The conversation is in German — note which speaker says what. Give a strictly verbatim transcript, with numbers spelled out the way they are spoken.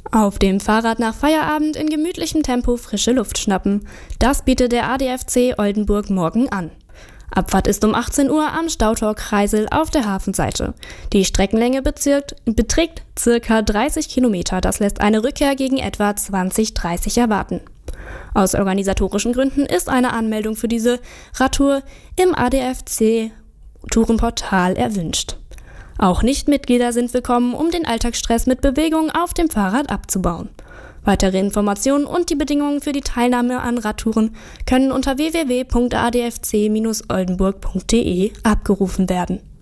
Speaker 1: Auf dem Fahrrad nach Feierabend in gemütlichem Tempo frische Luft schnappen. Das bietet der A D F C Oldenburg morgen an. Abfahrt ist um achtzehn Uhr am Stautor-Kreisel auf der Hafenseite. Die Streckenlänge bezirkt, beträgt circa dreißig Kilometer. Das lässt eine Rückkehr gegen etwa zwanzig dreißig erwarten. Aus organisatorischen Gründen ist eine Anmeldung für diese Radtour im A D F C-Tourenportal erwünscht. Auch Nichtmitglieder sind willkommen, um den Alltagsstress mit Bewegung auf dem Fahrrad abzubauen. Weitere Informationen und die Bedingungen für die Teilnahme an Radtouren können unter w w w punkt a d f c dash oldenburg punkt d e abgerufen werden.